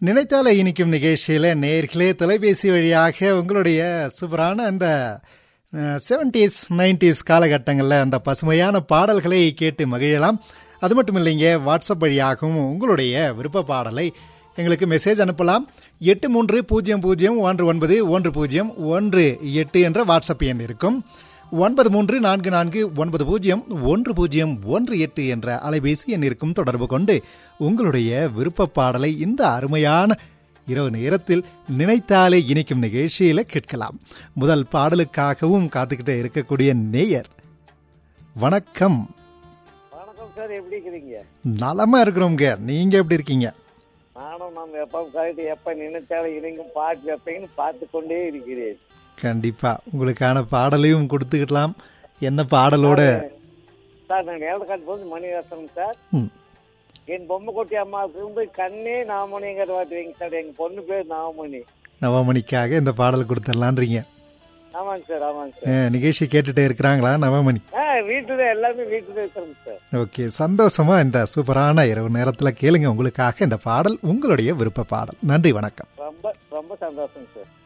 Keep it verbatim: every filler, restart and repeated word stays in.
நினைத்தாலே இனிக்கும் நிகழ்ச்சியில் நேர்களே தொலைபேசி வழியாக உங்களுடைய சூப்பரான அந்த செவன்டீஸ் நைன்டிஸ் காலகட்டங்களில் அந்த பசுமையான பாடல்களை கேட்டு மகிழலாம். அது மட்டும் இல்லைங்க, வாட்ஸ்அப் வழியாகவும் உங்களுடைய விருப்ப பாடலை எங்களுக்கு மெசேஜ் அனுப்பலாம். எட்டு மூன்று பூஜ்ஜியம் பூஜ்ஜியம் ஒன்று ஒன்பது ஒன்று பூஜ்ஜியம் ஒன்று எட்டு என்ற வாட்ஸ்அப் எண் இருக்கும். ஒன்பது மூன்று நான்கு நான்கு ஒன்பது பூஜ்ஜியம் ஒன்று பூஜ்ஜியம் ஒன்று எட்டு என்ற அலைபேசி எண் இருக்கும். தொடர்பு கொண்டு உங்களுடைய விருப்ப பாடலை இந்த அருமையான இரவு நேரத்தில் நினைத்தாலே இனிக்கும் நிகழ்ச்சியில் கேட்கலாம். முதல் பாடலுக்காகவும் காத்துக்கிட்டே இருக்கக்கூடிய நேயர், வணக்கம். வணக்கம் சார், எப்படி இருக்கிறீங்க? நலமா இருக்கிறோங்க, நீங்க எப்படி இருக்கீங்க? நானும் நம்ம எப்ப கரெக்ட் எப்ப நினைச்சாலே இனிக்கும் பாட்டு வைப்பீங்கன்னு பார்த்து கொண்டே இருக்கிறேன். கண்டிப்பா உங்களுக்கான பாடலையும் கொடுத்துக்கலாம். என்ன பாடலோட? சார் நான் ஏழக்காட்டு போது மணிவாசன் சார். என் பொம்மை கொட்டி அம்மாவுக்கு வந்து கண்ணே நாமணிங்கிற வார்த்தை வைங்க சார். எங்க பொண்ணு பேர் நவமணி. நவமணிக்காக இந்த பாடல் கொடுத்துடலான்றீங்க? ஆமாங்க சார், ஆமாங்க சார். நிகழ்ச்சி கேட்டுட்டே இருக்கிறாங்களா நவமணி? வீட்டுல எல்லாமே வீட்டுல இருக்கிறோங்க சார். ஓகே, சந்தோஷமா இந்த சூப்பரான இரவு நேரத்துல கேளுங்க. உங்களுக்காக இந்த பாடல், உங்களுடைய விருப்ப பாடல். நன்றி, வணக்கம். ரொம்ப ரொம்ப சந்தோஷம் சார்.